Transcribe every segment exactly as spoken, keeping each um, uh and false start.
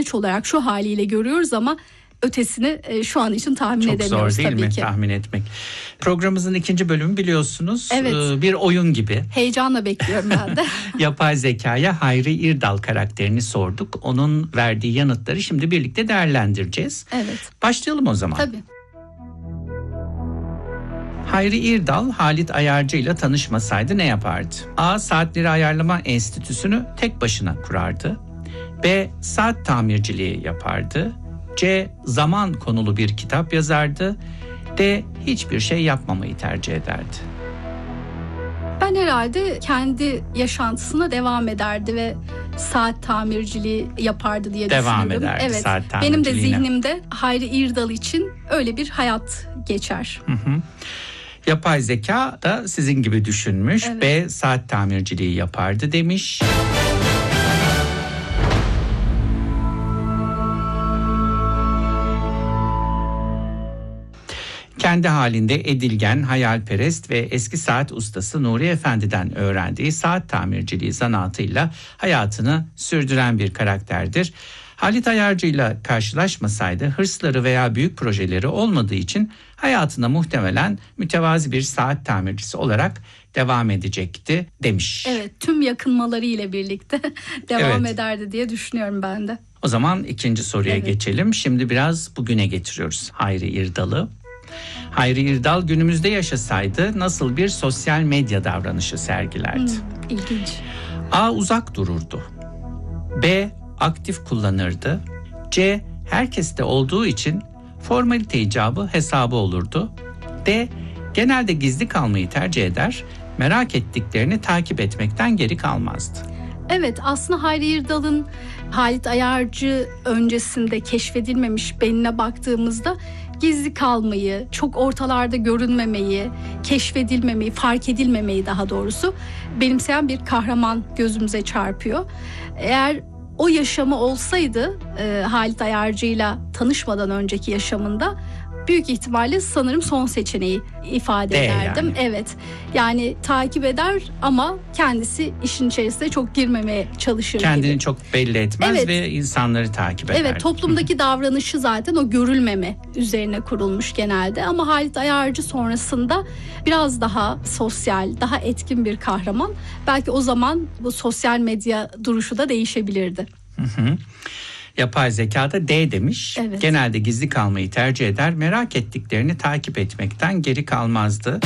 başlangıç olarak şu haliyle görüyoruz ama ötesini e, şu an için tahmin Çok edemiyoruz zor değil tabii mi ki. tahmin etmek? Programımızın ikinci bölümü biliyorsunuz Evet. e, bir oyun gibi. Heyecanla bekliyorum ben de. Yapay zekaya Hayri İrdal karakterini sorduk. Onun verdiği yanıtları şimdi birlikte değerlendireceğiz. Evet. Başlayalım o zaman. Tabii. Hayri İrdal Halit Ayarcı ile tanışmasaydı ne yapardı? A. Saatleri Ayarlama Enstitüsü'nü tek başına kurardı. B. Saat tamirciliği yapardı. C. Zaman konulu bir kitap yazardı. D. Hiçbir şey yapmamayı tercih ederdi. Ben herhalde kendi yaşantısına devam ederdi ve saat tamirciliği yapardı diye Devam düşünüyorum. ederdi Evet. saat Benim de tamirciliğine. zihnimde Hayri İrdal için öyle bir hayat geçer. Hı hı. Yapay zeka da sizin gibi düşünmüş. Evet. B. Saat tamirciliği yapardı demiş. Kendi halinde edilgen, hayalperest ve eski saat ustası Nuri Efendi'den öğrendiği saat tamirciliği zanaatıyla hayatını sürdüren bir karakterdir. Halit Ayarcı'yla karşılaşmasaydı hırsları veya büyük projeleri olmadığı için hayatına muhtemelen mütevazi bir saat tamircisi olarak devam edecekti demiş. Evet, tüm yakınmaları ile birlikte devam Evet. ederdi diye düşünüyorum ben de. O zaman ikinci soruya Evet. geçelim. Şimdi biraz bugüne getiriyoruz Hayri İrdal'ı. Hayri İrdal günümüzde yaşasaydı nasıl bir sosyal medya davranışı sergilerdi? Hmm, ilginç. A. Uzak dururdu. B. Aktif kullanırdı. C. Herkeste olduğu için formalite icabı hesabı olurdu. D. Genelde gizli kalmayı tercih eder, merak ettiklerini takip etmekten geri kalmazdı. Evet, aslında Hayri İrdal'ın Halit Ayarcı öncesinde keşfedilmemiş benine baktığımızda gizli kalmayı, çok ortalarda görünmemeyi, keşfedilmemeyi, fark edilmemeyi daha doğrusu benimseyen bir kahraman gözümüze çarpıyor. Eğer o yaşamı olsaydı e, Halit Ayarcı'yla tanışmadan önceki yaşamında büyük ihtimalle sanırım son seçeneği ifade D ederdim. yani. Evet. Yani takip eder ama kendisi işin içerisine çok girmemeye çalışır Kendini gibi. çok belli etmez Evet. ve insanları takip eder. Evet, toplumdaki davranışı zaten o görülmeme üzerine kurulmuş genelde ama Halit Ayarcı sonrasında biraz daha sosyal, daha etkin bir kahraman. Belki o zaman bu sosyal medya duruşu da değişebilirdi. Hı hı. Yapay zekada D demiş. Evet. Genelde gizli kalmayı tercih eder, merak ettiklerini takip etmekten geri kalmazdı.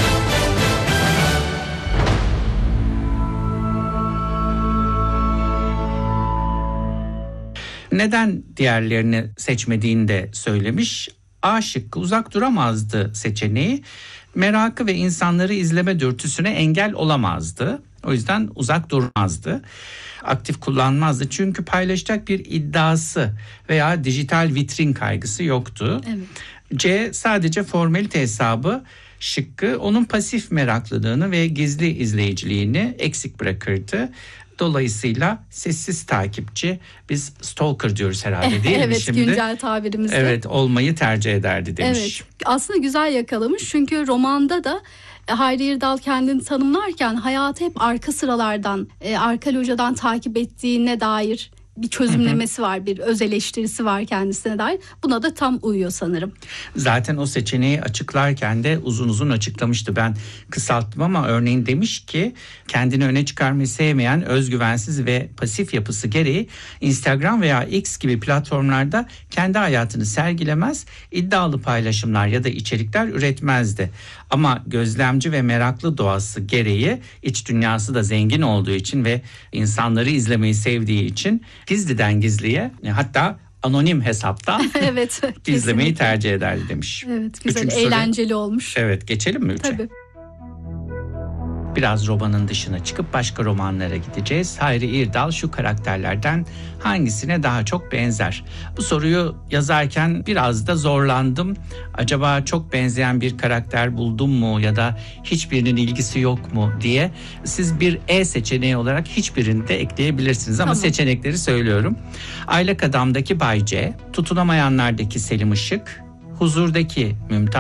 Neden diğerlerini seçmediğini de söylemiş. A şıkkı uzak duramazdı seçeneği. Merakı ve insanları izleme dürtüsüne engel olamazdı. O yüzden uzak durmazdı. Aktif kullanmazdı çünkü paylaşacak bir iddiası veya dijital vitrin kaygısı yoktu. Evet. C sadece formalite hesabı şıkkı onun pasif meraklılığını ve gizli izleyiciliğini eksik bırakırdı. Dolayısıyla sessiz takipçi, biz stalker diyoruz herhalde değil mi Evet, şimdi? güncel tabirimizde. Evet, olmayı tercih ederdi demiş. Evet, aslında güzel yakalamış çünkü romanda da Hayri İrdal kendini tanımlarken hayatı hep arka sıralardan, e, arka locadan takip ettiğine dair bir çözümlemesi var, bir öz eleştirisi var kendisine dair. Buna da tam uyuyor sanırım. Zaten o seçeneği açıklarken de uzun uzun açıklamıştı. Ben kısalttım ama örneğin demiş ki kendini öne çıkarmayı sevmeyen, özgüvensiz ve pasif yapısı gereği Instagram veya X gibi platformlarda kendi hayatını sergilemez, iddialı paylaşımlar ya da içerikler üretmezdi. Ama gözlemci ve meraklı doğası gereği iç dünyası da zengin olduğu için ve insanları izlemeyi sevdiği için gizliden gizliye, hatta anonim hesaptan Evet, gizlemeyi kesinlikle. tercih ederdi demiş. Evet, güzel, Üçüncü soru. eğlenceli olmuş. Evet, geçelim mi üçe? Tabii. Biraz romanın dışına çıkıp başka romanlara gideceğiz. Hayri İrdal şu karakterlerden hangisine daha çok benzer? Bu soruyu yazarken biraz da zorlandım. Acaba çok benzeyen bir karakter buldum mu ya da hiçbirinin ilgisi yok mu diye. Siz bir E seçeneği olarak hiçbirini de ekleyebilirsiniz ama Tamam. seçenekleri söylüyorum. Aylak Adam'daki Bay C, Tutunamayanlar'daki Selim Işık, Huzur'daki Mümtaz,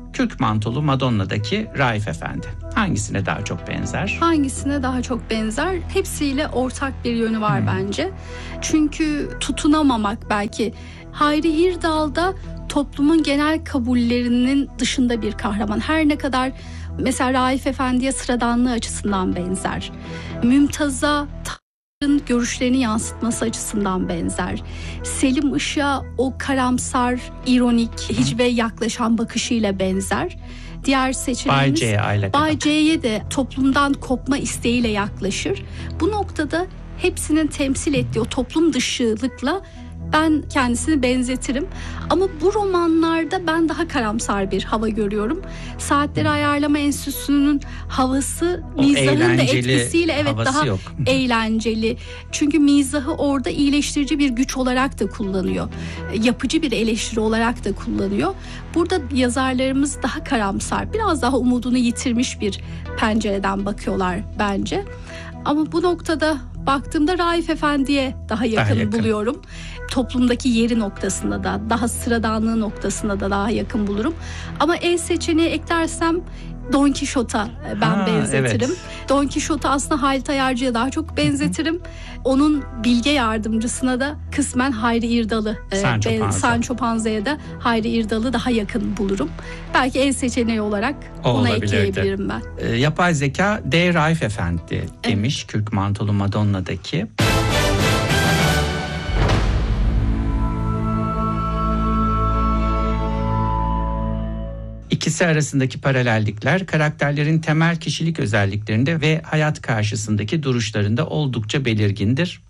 Kürk Mantolu Madonna'daki Raif Efendi. Hangisine daha çok benzer? Hangisine daha çok benzer? Hepsiyle ortak bir yönü var hmm. bence. Çünkü tutunamamak belki. Hayri İrdal'da toplumun genel kabullerinin dışında bir kahraman. Her ne kadar mesela Raif Efendi'ye sıradanlığı açısından benzer. Mümtaz'a görüşlerini yansıtması açısından benzer. Selim Işık'a o karamsar, ironik, hicve yaklaşan bakışıyla benzer. Diğer seçeneğimiz Bay C'ye de toplumdan kopma isteğiyle yaklaşır. Bu noktada hepsinin temsil ettiği o toplum dışılıkla ben kendisini benzetirim. Ama bu romanlarda ben daha karamsar bir hava görüyorum. Saatleri Ayarlama Enstitüsü'nün havası o mizahın da etkisiyle evet daha yok. eğlenceli. Çünkü mizahı orada iyileştirici bir güç olarak da kullanıyor. Yapıcı bir eleştiri olarak da kullanıyor. Burada yazarlarımız daha karamsar, biraz daha umudunu yitirmiş bir pencereden bakıyorlar bence. Ama bu noktada baktığımda Raif Efendi'ye daha yakın, daha yakın buluyorum. Toplumdaki yeri noktasında da, daha sıradanlığı noktasında da daha yakın bulurum. Ama E seçeneği eklersem Don Kişot'a ben ha, benzetirim. Evet. Don Kişot'a aslında Halit Ayarcı'ya daha çok benzetirim. Hı hı. Onun bilge yardımcısına da kısmen Hayri İrdal'ı, Sancho, e, Panza. Sancho Panza'ya da Hayri İrdal'ı daha yakın bulurum. Belki E seçeneği olarak o ona olabilirdi. Ekleyebilirim ben. E, yapay zeka D. Raif Efendi demiş, evet. Kürk Mantolu Madonna'daki. İkisi arasındaki paralellikler karakterlerin temel kişilik özelliklerinde ve hayat karşısındaki duruşlarında oldukça belirgindir.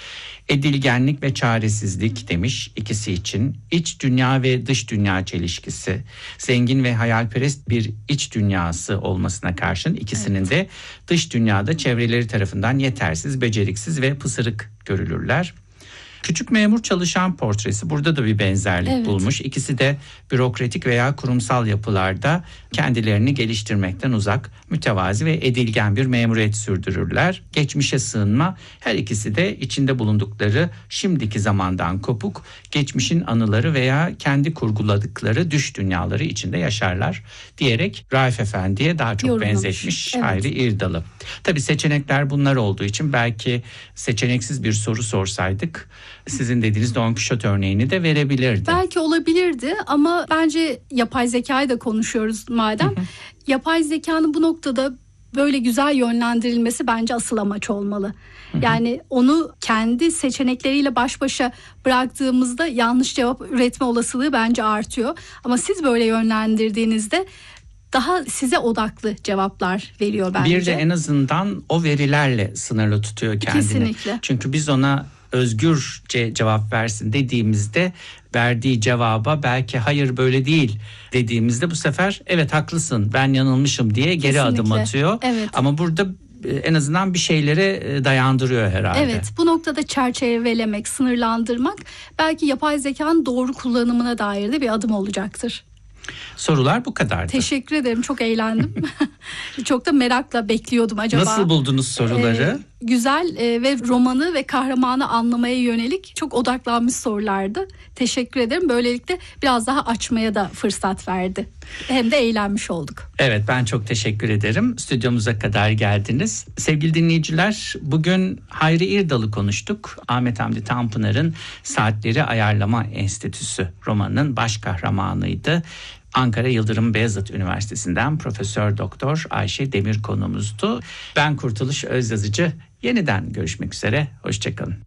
Edilgenlik ve çaresizlik demiş ikisi için. İç dünya ve dış dünya çelişkisi, zengin ve hayalperest bir iç dünyası olmasına karşın ikisinin evet. de dış dünyada çevreleri tarafından yetersiz, beceriksiz ve pısırık görülürler. Küçük memur çalışan portresi burada da bir benzerlik evet. bulmuş. İkisi de bürokratik veya kurumsal yapılarda kendilerini geliştirmekten uzak, mütevazi ve edilgen bir memuriyet sürdürürler. Geçmişe sığınma, her ikisi de içinde bulundukları şimdiki zamandan kopuk, geçmişin anıları veya kendi kurguladıkları düş dünyaları içinde yaşarlar diyerek Raif Efendi'ye daha çok yorumlamış. Benzetmiş evet. Hayri İrdal'ı. Tabii seçenekler bunlar olduğu için belki seçeneksiz bir soru sorsaydık sizin dediğiniz Don Kişot örneğini de verebilirdi. Belki olabilirdi ama bence yapay zekayı da konuşuyoruz madem. Hı hı. Yapay zekanın bu noktada böyle güzel yönlendirilmesi bence asıl amaç olmalı. Hı hı. Yani onu kendi seçenekleriyle baş başa bıraktığımızda yanlış cevap üretme olasılığı bence artıyor. Ama siz böyle yönlendirdiğinizde daha size odaklı cevaplar veriyor bence. Bir de en azından o verilerle sınırlı tutuyor kendini. Kesinlikle. Çünkü biz ona özgürce cevap versin dediğimizde verdiği cevaba belki hayır böyle değil dediğimizde bu sefer evet haklısın ben yanılmışım diye geri Kesinlikle. Adım atıyor. Evet. Ama burada en azından bir şeylere dayandırıyor herhalde. Evet, bu noktada çerçevelemek, sınırlandırmak belki yapay zekanın doğru kullanımına dair de bir adım olacaktır. Sorular bu kadardı. Teşekkür ederim. Çok eğlendim. Çok da merakla bekliyordum acaba. Nasıl buldunuz soruları? Ee, güzel e, ve romanı ve kahramanı anlamaya yönelik çok odaklanmış sorulardı. Teşekkür ederim. Böylelikle biraz daha açmaya da fırsat verdi. Hem de eğlenmiş olduk. Evet, ben çok teşekkür ederim. Stüdyomuza kadar geldiniz. Sevgili dinleyiciler, bugün Hayri İrdal'ı konuştuk. Ahmet Hamdi Tanpınar'ın Saatleri Ayarlama Enstitüsü romanının baş kahramanıydı. Ankara Yıldırım Beyazıt Üniversitesi'nden Profesör Doktor Ayşe Demir konuğumuzdu. Ben Kurtuluş Özyazıcı. Yeniden görüşmek üzere. Hoşçakalın.